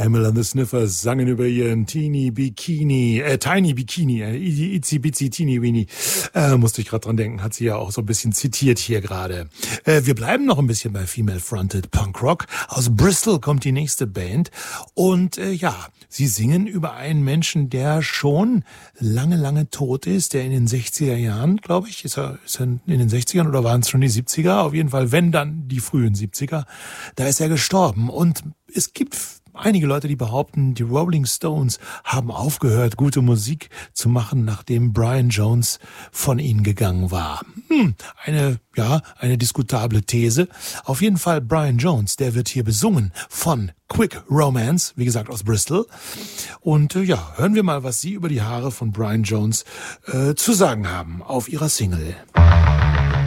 Amyl and the Sniffers sangen über ihren Tiny Bikini, Itsy Bitsy Teeny Weeny. Musste ich gerade dran denken, hat sie ja auch so ein bisschen zitiert hier gerade. Wir bleiben noch ein bisschen bei Female-Fronted Punk Rock. Aus Bristol kommt die nächste Band und sie singen über einen Menschen, der schon lange, lange tot ist, der in den 60er Jahren, glaube ich, ist er in den 60ern oder waren es schon die 70er? Auf jeden Fall, wenn dann die frühen 70er, da ist er gestorben und es gibt einige Leute, die behaupten, die Rolling Stones haben aufgehört, gute Musik zu machen, nachdem Brian Jones von ihnen gegangen war. Eine diskutable These. Auf jeden Fall Brian Jones, der wird hier besungen von Quick Romance, wie gesagt aus Bristol. Und hören wir mal, was Sie über die Haare von Brian Jones zu sagen haben auf ihrer Single.